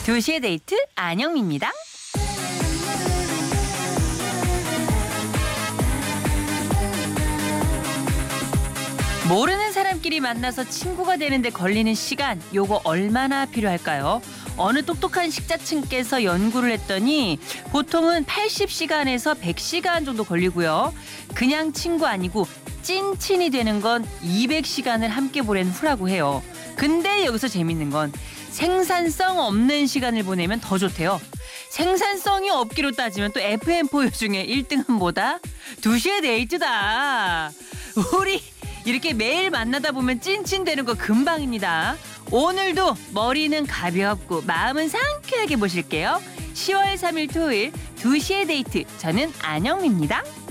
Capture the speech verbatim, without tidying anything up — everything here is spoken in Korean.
두 시의 데이트 안영미입니다. 모르는 사람끼리 만나서 친구가 되는데 걸리는 시간, 요거 얼마나 필요할까요? 어느 똑똑한 식자층께서 연구를 했더니 보통은 팔십 시간에서 백 시간 정도 걸리고요. 그냥 친구 아니고 찐친이 되는 건 이백 시간을 함께 보낸 후라고 해요. 근데 여기서 재밌는 건 생산성 없는 시간을 보내면 더 좋대요. 생산성이 없기로 따지면 또 에프엠포유 중에 일 등은 뭐다? 두 시의 데이트다. 우리 이렇게 매일 만나다 보면 찐친 되는 거 금방입니다. 오늘도 머리는 가볍고 마음은 상쾌하게 모실게요. 시월 삼일 토요일 두 시의 데이트, 저는 안영미입니다.